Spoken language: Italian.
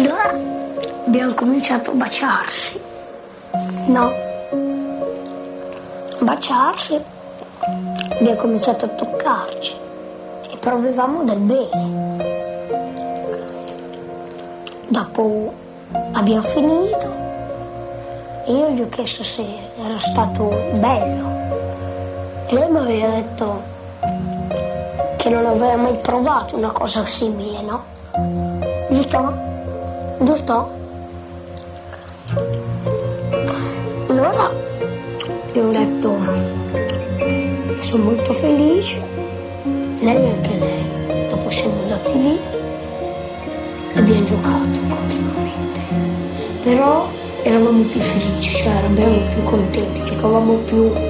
Allora abbiamo cominciato a baciarsi, no? Baciarsi, abbiamo cominciato a toccarci e provavamo del bene. Dopo abbiamo finito e io gli ho chiesto se era stato bello e lei mi aveva detto che non aveva mai provato una cosa simile, no? Giusto? Giusto? Allora gli ho detto che sono molto felice, lei e anche lei. Dopo siamo andati lì e abbiamo giocato continuamente, però eravamo più felici, cioè eravamo più contenti, giocavamo più